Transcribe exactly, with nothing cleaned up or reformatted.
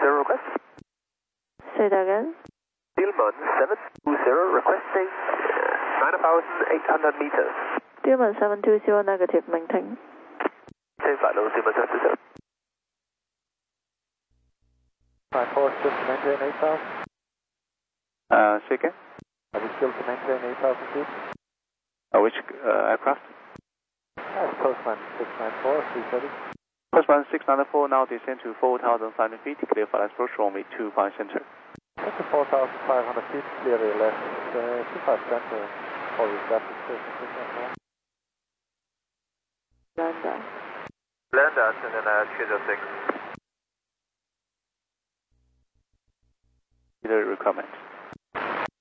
zero request. Say that again. Steelman seven two zero requesting nine thousand eight hundred meters. Steelman seven two zero negative, maintain. Same flight level, Steelman seven two zero. nine four, still to maintain eight thousand. Uh, say again? Are we still to maintain eight thousand feet? Uh, which uh, aircraft? That's Postman six nine four, three thirty. Postman six nine four, now descend to four thousand five hundred feet, clear for approach runway two five center. That's to four thousand five hundred feet, clearly left, uh, two five center, forward traffic station six nine four. Land us. Land us and then uh, schedule six. The requirement.